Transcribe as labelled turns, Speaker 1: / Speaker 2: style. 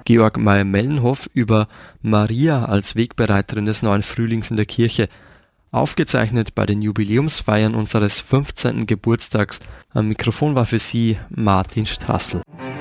Speaker 1: Georg Meyer-Mellenhoff über Maria als Wegbereiterin des neuen Frühlings in der Kirche. Aufgezeichnet bei den Jubiläumsfeiern unseres 15. Geburtstags. Am Mikrofon war für Sie Martin Straßl.